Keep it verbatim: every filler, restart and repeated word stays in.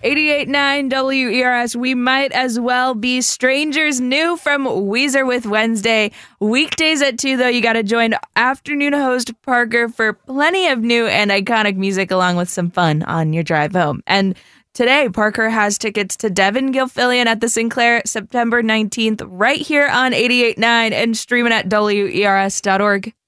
eighty-eight point nine W E R S. We might as well be strangers. New from Weezer with Wednesday. Weekdays at two, though, you got to join afternoon host Parker for plenty of new and iconic music along with some fun on your drive home. And today, Parker has tickets to Devin Gilfillian at the Sinclair September nineteenth right here on eighty-eight point nine and streaming at W E R S dot org.